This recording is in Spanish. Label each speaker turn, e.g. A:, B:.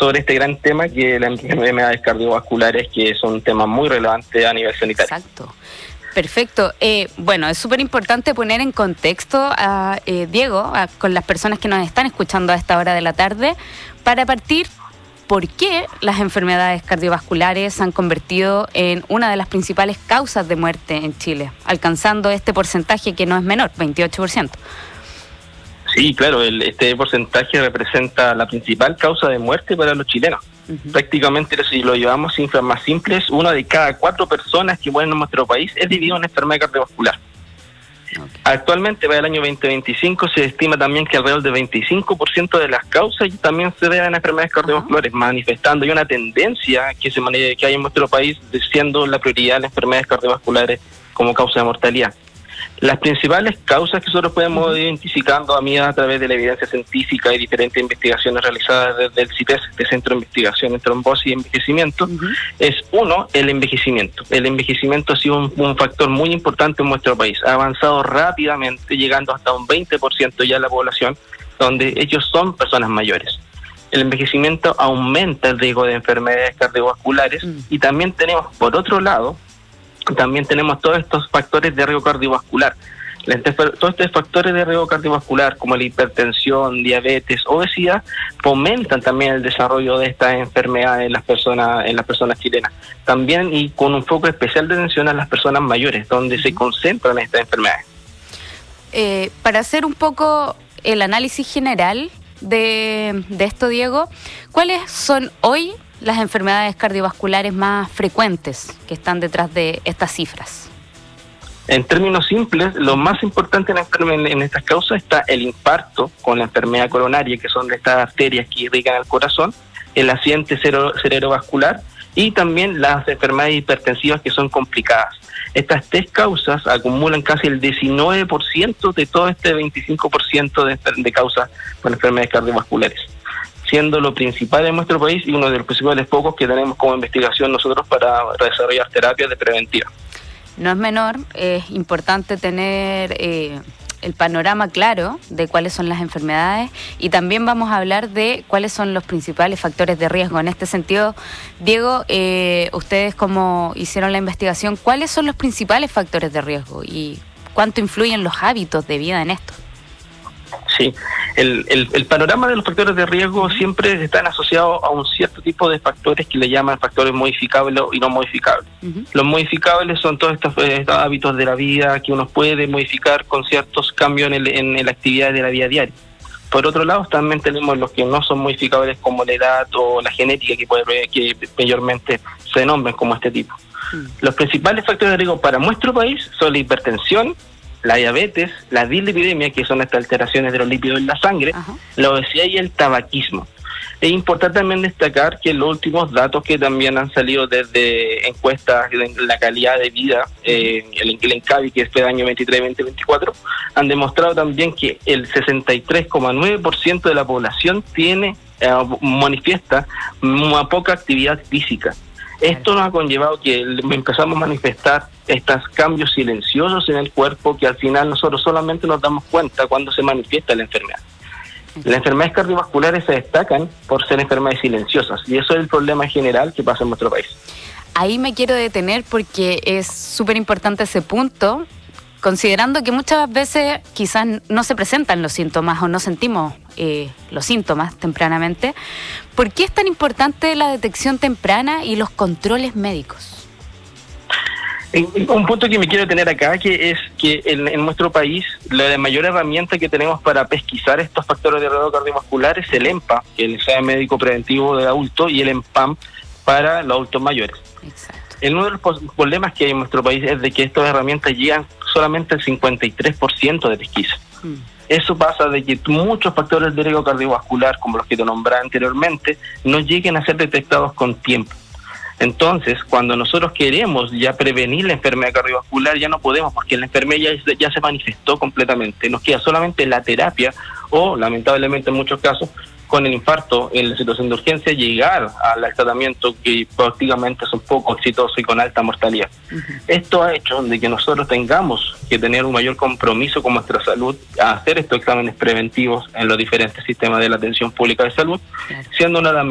A: sobre este gran tema que las enfermedades cardiovasculares, que son un tema muy relevante a nivel sanitario.
B: Exacto. Perfecto. Bueno, es súper importante poner en contexto a Diego, con las personas que nos están escuchando a esta hora de la tarde, para partir por qué las enfermedades cardiovasculares se han convertido en una de las principales causas de muerte en Chile, alcanzando este porcentaje que no es menor, 28%.
A: Sí, claro, este porcentaje representa la principal causa de muerte para los chilenos. Uh-huh. Prácticamente, si lo llevamos a cifras más simples, 1 de cada 4 personas que mueren en nuestro país es debido a una enfermedad cardiovascular. Okay. Actualmente, para el año 2025, se estima también que alrededor del 25% de las causas también se deben a enfermedades cardiovasculares, manifestando ya una tendencia que hay en nuestro país, siendo la prioridad las enfermedades cardiovasculares como causa de mortalidad. Las principales causas que nosotros podemos ir identificando a través de la evidencia científica y diferentes investigaciones realizadas desde el CITES, el Centro de Investigación en Trombosis y Envejecimiento, es uno, el envejecimiento. El envejecimiento ha sido un factor muy importante en nuestro país. Ha avanzado rápidamente, llegando hasta un 20% ya de la población, donde ellos son personas mayores. El envejecimiento aumenta el riesgo de enfermedades cardiovasculares y también tenemos, por otro lado, todos estos factores de riesgo cardiovascular. Todos estos factores de riesgo cardiovascular, como la hipertensión, diabetes, obesidad, fomentan también el desarrollo de estas enfermedades en las personas chilenas. También, y con un foco especial de atención a las personas mayores, donde se concentran estas enfermedades.
B: Para hacer un poco el análisis general de esto, Diego, ¿cuáles son hoy las enfermedades cardiovasculares más frecuentes que están detrás de estas cifras?
A: En términos simples, lo más importante en estas causas está el infarto con la enfermedad coronaria, que son de estas arterias que irrigan el corazón, el accidente cerebrovascular y también las enfermedades hipertensivas que son complicadas. Estas 3 causas acumulan casi el 19% de todo este 25% de causas con enfermedades cardiovasculares, siendo lo principal en nuestro país y uno de los principales focos que tenemos como investigación nosotros para desarrollar terapias de preventiva.
B: No es menor, es importante tener el panorama claro de cuáles son las enfermedades y también vamos a hablar de cuáles son los principales factores de riesgo. En este sentido, Diego, ustedes como hicieron la investigación, ¿cuáles son los principales factores de riesgo y cuánto influyen los hábitos de vida en esto?
A: Sí, el panorama de los factores de riesgo siempre están asociados a un cierto tipo de factores que le llaman factores modificables y no modificables. Uh-huh. Los modificables son todos estos hábitos de la vida que uno puede modificar con ciertos cambios en la actividad de la vida diaria. Por otro lado, también tenemos los que no son modificables, como la edad o la genética, que mayormente se nombran como este tipo. Uh-huh. Los principales factores de riesgo para nuestro país son la hipertensión, la diabetes, la dislipidemia, que son estas alteraciones de los lípidos en la sangre, uh-huh, la obesidad y el tabaquismo. Es importante también destacar que los últimos datos que también han salido desde encuestas de la calidad de vida, el ENCAVI, que es del año 23-2024, han demostrado también que el 63,9% de la población manifiesta una poca actividad física. Esto nos ha conllevado que empezamos a manifestar estos cambios silenciosos en el cuerpo que al final nosotros solamente nos damos cuenta cuando se manifiesta la enfermedad. Las enfermedades cardiovasculares se destacan por ser enfermedades silenciosas y eso es el problema general que pasa en nuestro país.
B: Ahí me quiero detener porque es súper importante ese punto, considerando que muchas veces quizás no se presentan los síntomas o no sentimos los síntomas tempranamente. ¿Por qué es tan importante la detección temprana y los controles médicos?
A: Un punto que me quiero tener acá, que es que en nuestro país la mayor herramienta que tenemos para pesquisar estos factores de riesgo cardiovascular es el EMPA, que es el examen médico preventivo de adultos, y el EMPAM para los adultos mayores.
B: Exacto.
A: Uno de los problemas que hay en nuestro país es de que estas herramientas llegan solamente al 53% de pesquisa. Eso pasa de que muchos factores de riesgo cardiovascular, como los que te nombré anteriormente, no lleguen a ser detectados con tiempo. Entonces, cuando nosotros queremos ya prevenir la enfermedad cardiovascular, ya no podemos, porque la enfermedad ya se manifestó completamente. Nos queda solamente la terapia o, lamentablemente en muchos casos, con el infarto en la situación de urgencia, llegar al tratamiento que prácticamente es un poco exitoso y con alta mortalidad. Uh-huh. Esto ha hecho de que nosotros tengamos que tener un mayor compromiso con nuestra salud a hacer estos exámenes preventivos en los diferentes sistemas de la atención pública de salud, claro, siendo una